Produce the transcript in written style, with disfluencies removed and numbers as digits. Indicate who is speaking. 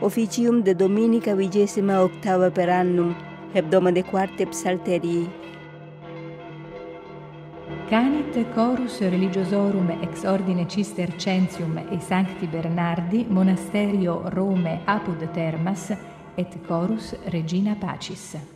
Speaker 1: officium de Dominica 28 per annum, hebdoma de quarte psalterii.
Speaker 2: Canit chorus religiosorum ex ordine Cistercensium e Sancti Bernardi, monasterio Rome apud Termas, et chorus Regina Pacis.